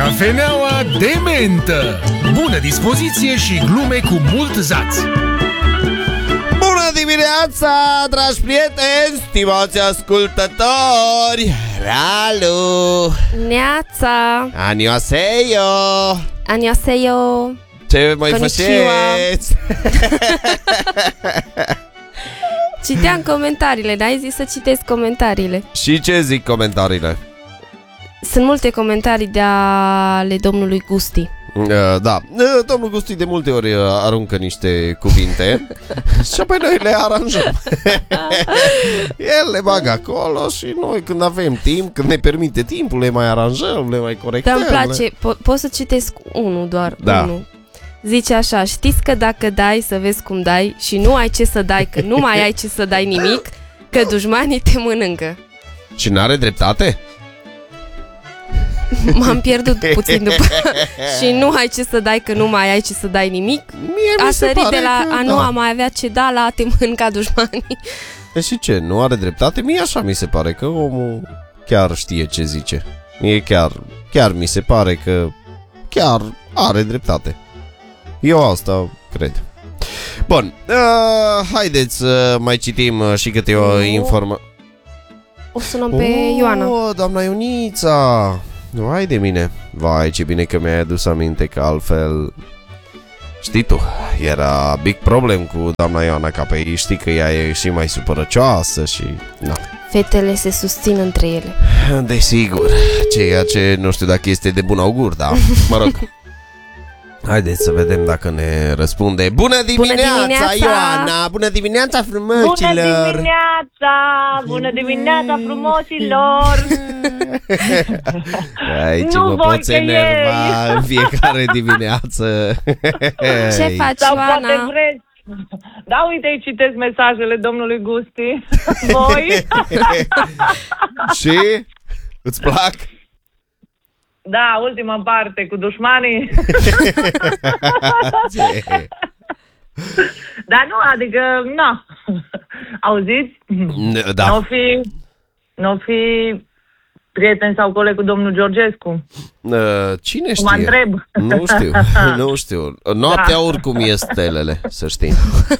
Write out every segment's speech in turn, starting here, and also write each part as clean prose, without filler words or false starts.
Cafeneaua de mentă. Bună dispoziție și glume cu mult zaț. Bună dimineața, dragi prieteni, stimați ascultători. Ralu. Neața. Annyeonghaseyo. Annyeonghaseyo. Ce mai Konnichiwa. faceți? Citeam comentariile, n-ai zis să citesc comentariile. Și ce zic comentariile? Sunt multe comentarii de ale domnului Gusti. Da, domnul Gusti de multe ori aruncă niște cuvinte și apoi noi le aranjăm. El le bagă acolo și noi când avem timp, când ne permite timpul, le mai aranjăm, le mai corectăm. Dar îmi place, pot să citesc unul doar, da. unul. Zice așa: știți că dacă dai să vezi cum dai și nu ai ce să dai, că nu mai ai ce să dai nimic, că dușmanii te mănâncă. Și n-are dreptate? M-am pierdut puțin după. Și nu ai ce să dai, că nu mai ai ce să dai nimic. A sărit de la a nu a mai avea ce da la a te mânca dușmanii. Și ce, nu are dreptate? Mie așa mi se pare că omul chiar știe ce zice. Mie chiar mi se pare că chiar are dreptate. Eu asta cred. Bun, haideți să mai citim și câte o informație. O sunăm pe Ioana. Doamna Ionița. Vai de mine. Vai, ce bine că mi-ai adus aminte, că altfel, știi tu, era big problem cu doamna Ioana, ca pe ei, știi că ea e și mai supărăcioasă și... Na. Fetele se susțin între ele. Desigur, ceea ce nu știu dacă este de bun augur, dar mă rog. Haideți să vedem dacă ne răspunde. Bună dimineața, Ioana! Bună dimineața, frumoșilor! Bună dimineața! Bună dimineața, frumoșilor! Aici mă poți enerva în fiecare dimineață. Ce faci, Sau Ioana? poate vreți. Da, uite, îi citesc mesajele domnului Gusti. Voi? Și? Îți plac? Da, ultima parte cu dușmanii. Dar nu, adică, na. Auziți? Da. N-o fi prieten sau coleg cu domnul Georgescu. Cine știe? Mă întreb. Nu știu. Noaptea da. Oricum e stelele, să știi.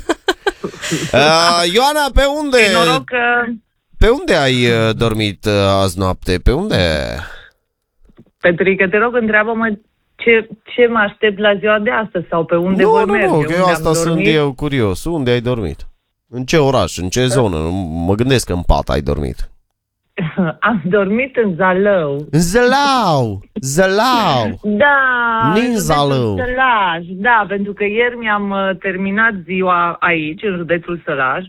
Ioana, pe unde? Noroc că... Pe unde ai dormit azi noapte? Pe unde? Petrică, te rog, întreabă-mă ce mă aștept la ziua de astăzi sau pe unde voi merge. Nu, că eu asta sunt eu curios. Unde ai dormit? În ce oraș? În ce zonă? Mă gândesc că în pat ai dormit. Am dormit în Zalău. În Zălau! Zălau! Da! Din Zalău! Sălaj. Da, pentru că ieri mi-am terminat ziua aici, în județul Sălaj.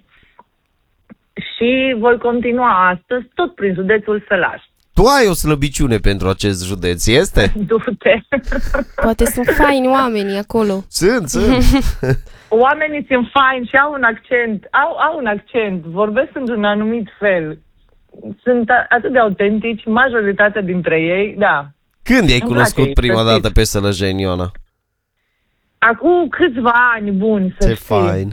Și voi continua astăzi tot prin județul Sălaj. Tu ai o slăbiciune pentru acest județ, este? Du-te! Poate sunt faini oamenii acolo. Sunt. Oamenii sunt faini și au un accent, au un accent, vorbesc într-un anumit fel. Sunt atât de autentici, majoritatea dintre ei, da. Când ai cunoscut prima dată pe sălăjeni, Ioana? Acum câțiva ani buni, să știi. Ce fain!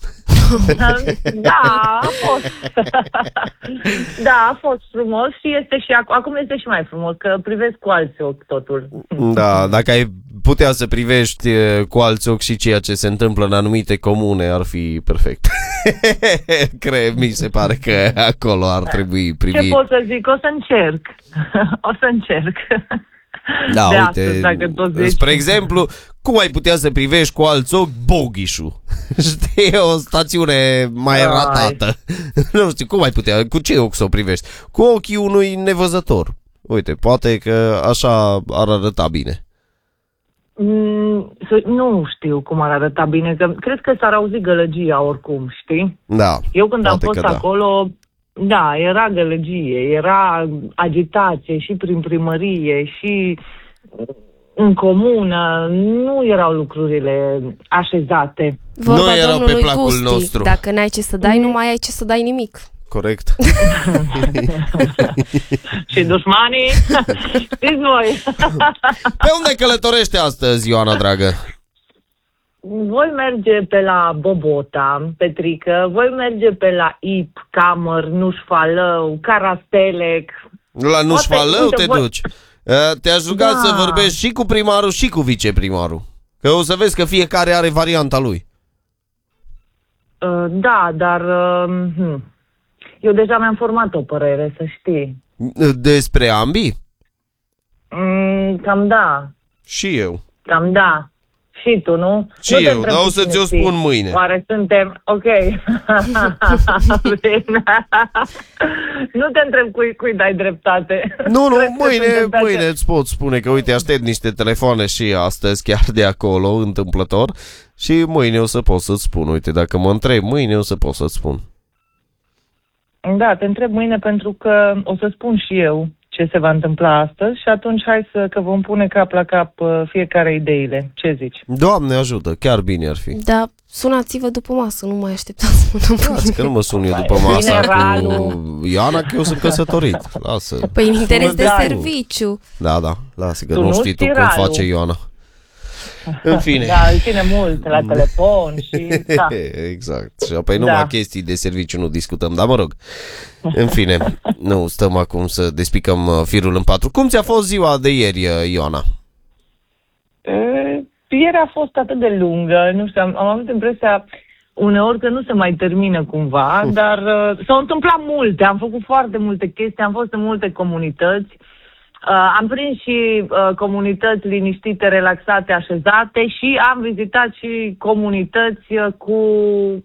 Da, a fost. Da, a fost frumos și este și acum este și mai frumos, că privesc cu alți ochi totul. Da, dacă ai putea să privești cu alți ochi și ceea ce se întâmplă în anumite comune, ar fi perfect. Mi se pare că acolo ar trebui privit. Ce pot să zic? O să încerc. O să încerc. Da, de uite, astăzi, dacă tot zici. spre exemplu, cum ai putea să privești cu alți ochi Bogișu? Știi, o stațiune mai ratată. Nu știu, cum ai putea, cu ce ochi să o privești? Cu ochii unui nevăzător. Uite, poate că așa ar arăta bine. Nu știu cum ar arăta bine, că cred că s-ar auzi gălăgia oricum, știi? Da. Eu când am fost acolo, da, era gălăgie, era agitație și prin primărie și în comună, nu erau lucrurile așezate. Vorba nu erau pe placul Gusti, nostru. dacă n-ai ce să dai, nu mai ai ce să dai nimic. Corect. Și dușmanii, știți voi. Pe unde călătorești astăzi, Ioana dragă? Voi merge pe la Bobota, Petrică, voi merge pe la Ip, Camăr, Nușfalău, Carastelec. La Nușfalău te duci? Te-aș ruga să vorbești și cu primarul și cu viceprimarul. Că o să vezi că fiecare are varianta lui. Da, dar eu deja mi-am format o părere, să știi. Despre ambii? Cam da. Și eu. Cam da. Și tu, nu? Și nu eu, dar o să ți-o spun mâine. Oare suntem... Ok. Nu te întreb cui dai dreptate. Nu, mâine îți pot spune că, uite, aștept niște telefoane și astăzi chiar de acolo, întâmplător, și mâine o să pot să-ți spun. Uite, dacă mă întreb mâine, o să pot să-ți spun. Da, te întreb mâine pentru că o să spun și eu ce se va întâmpla astăzi și atunci că vom pune cap la cap fiecare ideile. Ce zici? Doamne ajută, chiar bine ar fi. Da, sunați-vă după masă, nu mai așteptați până Lasă că nu mă sun eu după masa cu Ioana, că eu sunt căsătorit. Lasă. Păi în interes de Sună serviciu. Da, lasă că Tu nu nu știi tu știi cum ralul. face Ioana. În fine. Da, îl ține mult la telefon și... Da. Exact. Și apoi numai chestii de serviciu nu discutăm, dar mă rog. În fine, nu stăm acum să despicăm firul în patru. Cum ți-a fost ziua de ieri, Ioana? Ieri a fost atât de lungă, nu știu, am avut impresia uneori că nu se mai termină cumva, dar s-au întâmplat multe, am făcut foarte multe chestii, am fost în multe comunități. Am prins și comunități liniștite, relaxate, așezate și am vizitat și comunități cu